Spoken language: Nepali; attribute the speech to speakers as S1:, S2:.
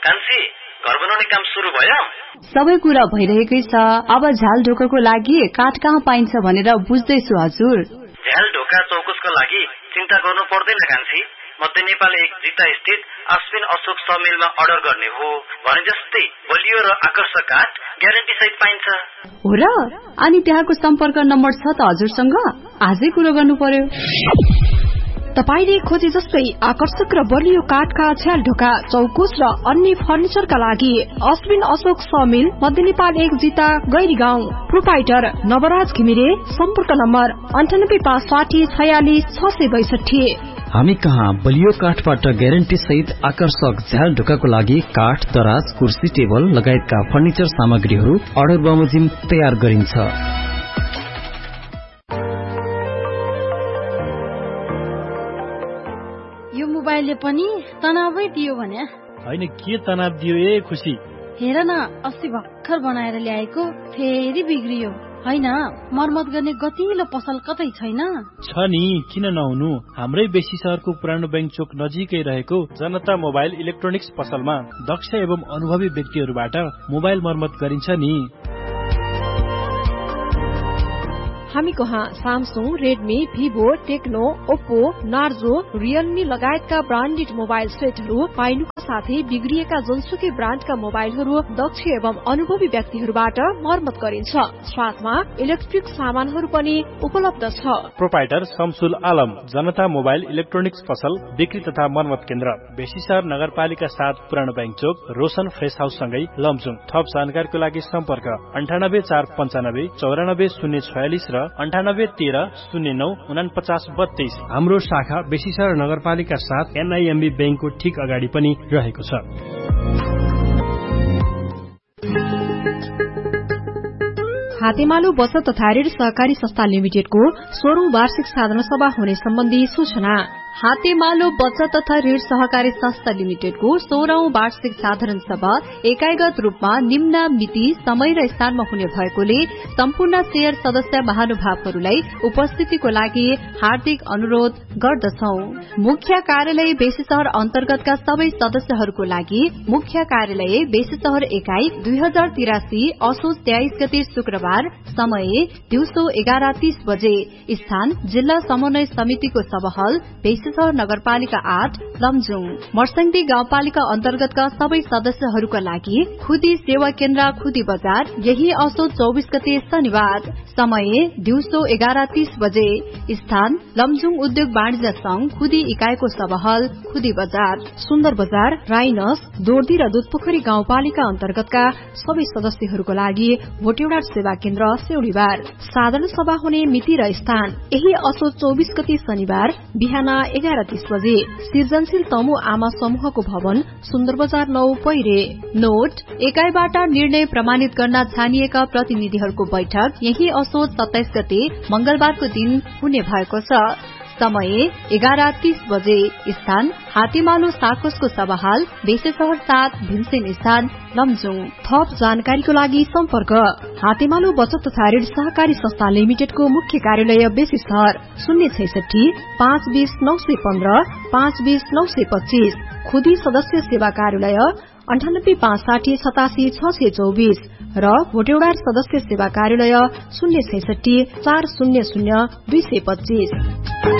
S1: कान्छी, घर बनाउने काम सुरु भयो?
S2: सबै कुरा भइरहेकै छ। अब झ्याल ढोकाको लागि काठ कहाँ पाइन्छ भनेर बुझ्दैछु हजुर।
S1: झ्याल ढोका चौकुसको लागि चिन्ता गर्नु पर्दैन कान्छी। मध्य नेपाल 1 जिता स्थित अश्विन अशोक समिलमा अर्डर गर्ने हो भने जस्तै बलियो र आकर्षक काठ ग्यारेन्टी सहित पाइन्छ।
S2: हो र? अनि त्यहाँको सम्पर्क नम्बर छ त हजुरसँग? आजै कुरो गर्नु पर्यो।
S3: तपाईले खोजे जस्तै आकर्षक र बलियो काठका झ्याल ढोका चौकुस र अन्य फर्निचरका लागि अश्विन अशोक समिल मध्य नेपाल 1 जिता गैरीगाउँ। प्रोपाइटर नवराज घिमिरे। सम्पर्क नम्बर 9856466662।
S4: हामी कहाँ बलियो काठबाट ग्यारेन्टी सहित आकर्षक झ्याल ढोकाको लागि काठ, दराज, कुर्सी, टेबल लगायतका फर्निचर सामग्रीहरू अर्डर बमोजिम तयार गरिन्छ।
S5: यो मोबाइलले पनि तनावै दियो भने?
S6: हैन, के तनाव दियो ए खुसी?
S5: हेर न, अस्ति भर्खर बनाएर ल्याएको फेरि बिग्रियो। हैन, मर्मत गर्ने गतिलो पसल कतै छैन?
S6: छ नि, किन नहुनु। हाम्रै बेसी शहरको पुरानो बैंक चोक नजिकै रहेको जनता मोबाइल इलेक्ट्रोनिक्स पसलमा दक्ष एवं अनुभवी व्यक्तिहरूबाट मोबाइल मर्मत गरिन्छ नि।
S3: हामी कहाँ Samsung, Redmi, Vivo, Tecno, Oppo, Narzo, Realme लगायतका ब्रान्डेड मोबाइल सेटहरू पाइनुका साथै बिग्रिएका जुनसुकै ब्रान्डका मोबाइलहरू दक्ष एवं अनुभवी व्यक्तिहरूबाट मर्मत गरिन्छ। साथमा इलेक्ट्रिक सामानहरू पनि उपलब्ध छ।
S6: प्रोपाइटर शमसुल आलम, जनता मोबाइल इलेक्ट्रोनिक्स पसल, बिक्री तथा मर्मत केन्द्र, बेसीसर नगरपालिका 7 पुरानो बैंक चोक, रोशन फ्रेस हाउस सँगै लमजुङ। थप जानकारीको लागि सम्पर्क 9845 94 046 र 9813094942।
S7: हाम्रो शाखा बेसीसर नगरपालिका 7 NIMB बैंकको ठीक अगाडि पनि रहेको छ।
S3: हातेमालो बचत तथा ऋण सहकारी संस्था लिमिटेडको 16औं वार्षिक साधारण सभा हुने सम्बन्धी सूचना।
S2: हातेमालो बचत तथा ऋण सहकारी संस्था लिमिटेडको 16औं वार्षिक साधारण सभा एकाइगत रूपमा निम्न मिति, समय र स्थानमा हुने भएकोले सम्पूर्ण शेयर सदस्य महानुभावहरूलाई उपस्थितिको लागि हार्दिक अनुरोध गर्दछौं। मुख्य कार्यालय बेसीसहर अन्तर्गतका सबै सदस्यहरूको लागि मुख्य कार्यालय बेसीसहर एकाइ 2083 असोज 23 गते शुक्रबार, समय दिउँसो 11:30 बजे, स्थान जिल्ला समन्वय समितिको सभाहल बेसीसहर नगरपालिका 8 लमजुङ। मर्सङदी गाउँपालिका अन्तर्गतका सबै सदस्यहरूका लागि खुदी सेवा केन्द्र खुदी बजार, यही असोज 24 गते शनिबार, समय दिउँसो 11:30 बजे, स्थान लमजुङ उद्योग वाणिज्य संघ खुदी इकाइको सभाहल खुदी बजार।
S3: सुन्दर बजार, राइनस, दोर्दी र दुधपोखरी गाउँपालिका अन्तर्गतका सबै सदस्यहरूको लागि भोटेउडा सेवा केन्द्र सेउडीबार। साधारण सभा हुने मिति र स्थान यही असोज 24 गते शनिबार बिहान 11:30 बजे, सृजनशील तमु आमा समूहको भवन, सुन्दर बजार 9 पैरे। नोट, एकाइबाट निर्णय प्रमाणित गर्न छानिएका प्रतिनिधिहरूको बैठक यही असोज 27 गते मंगलबारको दिन हुने भएको छ। समय 11:30 बजे, स्थान हातेमालो साकोसको सभाहाल बेसीसहर 7 भीमसेन स्थान लमजुङ। थप जानकारीको लागि सम्पर्क हातेमालो बचत तथा ऋण सहकारी संस्था लिमिटेडको मुख्य कार्यालय बेसीसहर 066 520 915 520 925, खुदी सदस्य सेवा कार्यालय 98 560 87 624 र भोटेउडा सदस्य सेवा कार्यालय 066 400 225।